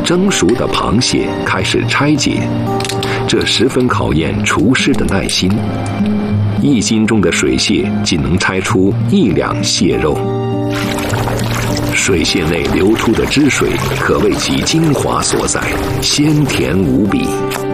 蒸熟的螃蟹开始拆解，这十分考验厨师的耐心。1斤重的水蟹仅能拆出1两蟹肉，水蟹内流出的汁水可谓其精华所在，鲜甜无比。